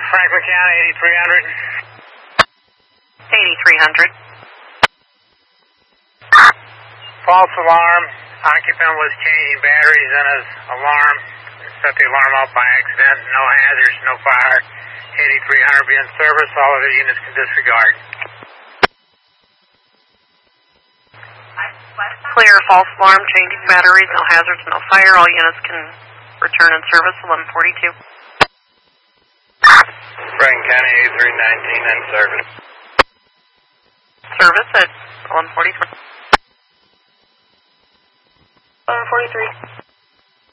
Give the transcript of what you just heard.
Franklin County, 8300. 8300. False alarm. Occupant was changing batteries in his alarm. Set the alarm off by accident. No hazards, no fire. 8300 be in service. All of the units can disregard. Clear, false alarm, changing batteries, no hazards, no fire. All units can return in service. 1142. Franklin County, 8319 in service. Service at 1143. 1143.